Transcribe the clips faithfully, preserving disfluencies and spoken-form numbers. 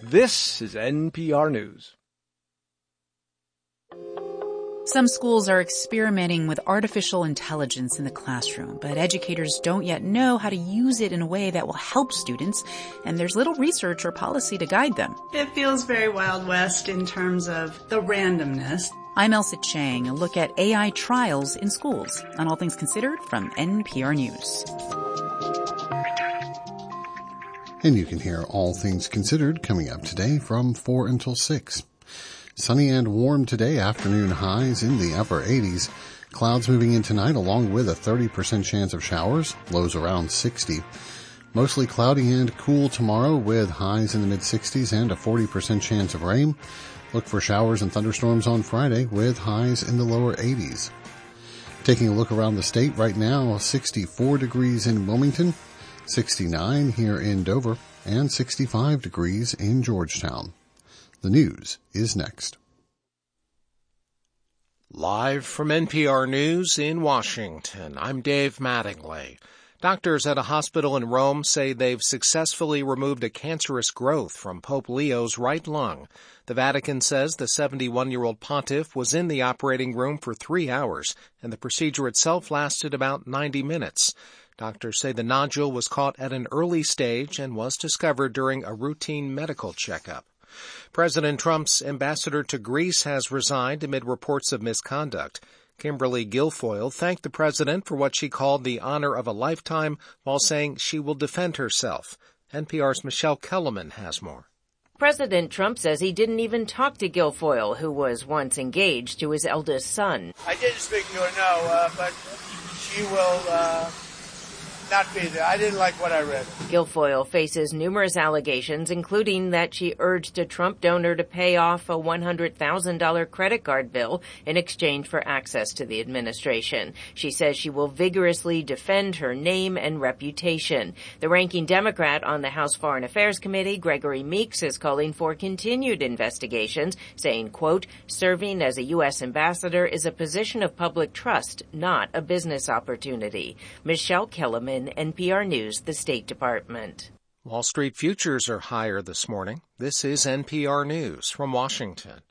This is N P R News. Some schools are experimenting with artificial intelligence in the classroom, but educators don't yet know how to use it in a way that will help students, and there's little research or policy to guide them. It feels very Wild West in terms of the randomness. I'm Elsa Chang, a look at A I trials in schools on All Things Considered from N P R News. And you can hear All Things Considered coming up today from four until six. Sunny and warm today, afternoon highs in the upper eighties. Clouds moving in tonight along with a thirty percent chance of showers, lows around sixty. Mostly cloudy and cool tomorrow with highs in the mid-sixties and a forty percent chance of rain. Look for showers and thunderstorms on Friday with highs in the lower eighties. Taking a look around the state right now, sixty-four degrees in Wilmington, sixty-nine here in Dover, and sixty-five degrees in Georgetown. The news is next. Live from N P R News in Washington, I'm Dave Mattingly. Doctors at a hospital in Rome say they've successfully removed a cancerous growth from Pope Leo's right lung. The Vatican says the seventy-one-year-old pontiff was in the operating room for three hours, and the procedure itself lasted about ninety minutes. Doctors say the nodule was caught at an early stage and was discovered during a routine medical checkup. President Trump's ambassador to Greece has resigned amid reports of misconduct. Kimberly Guilfoyle thanked the president for what she called the honor of a lifetime while saying she will defend herself. N P R's Michelle Kellerman has more. President Trump says he didn't even talk to Guilfoyle, who was once engaged to his eldest son. I didn't speak to her, no, uh, but she will uh, not be there. I didn't like what I read. Guilfoyle faces numerous allegations, including that she urged a Trump donor to pay off a one hundred thousand dollars credit card bill in exchange for access to the administration. She says she will vigorously defend her name and reputation. The ranking Democrat on the House Foreign Affairs Committee, Gregory Meeks, is calling for continued investigations, saying, quote, serving as a U S ambassador is a position of public trust, not a business opportunity. Michelle Kellerman, N P R News, the State Department. Wall Street futures are higher this morning. This is N P R News from Washington.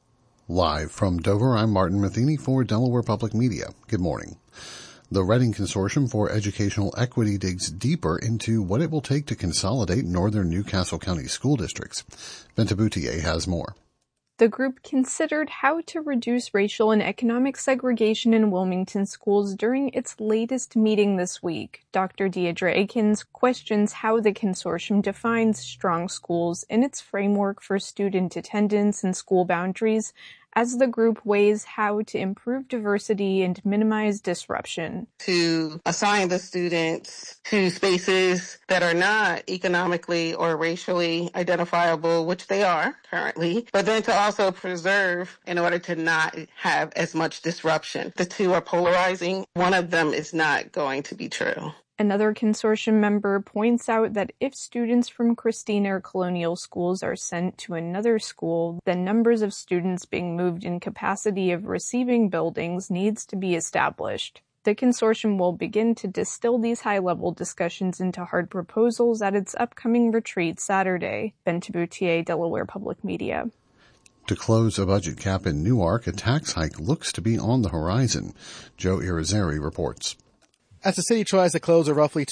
Live from Dover, I'm Martin Matheny for Delaware Public Media. Good morning. The Reading Consortium for Educational Equity digs deeper into what it will take to consolidate northern Newcastle County school districts. Benta Boutier has more. The group considered how to reduce racial and economic segregation in Wilmington schools during its latest meeting this week. Doctor Deidre Akins questions how the consortium defines strong schools in its framework for student attendance and school boundaries, as the group weighs how to improve diversity and minimize disruption. To assign the students to spaces that are not economically or racially identifiable, which they are currently, but then to also preserve in order to not have as much disruption. The two are polarizing. One of them is not going to be true. Another consortium member points out that if students from Christina or Colonial schools are sent to another school, then numbers of students being moved in capacity of receiving buildings needs to be established. The consortium will begin to distill these high-level discussions into hard proposals at its upcoming retreat Saturday. Benta Boutier, Delaware Public Media. To close a budget cap in Newark, a tax hike looks to be on the horizon. Joe Irizarry reports. As the city tries to close a roughly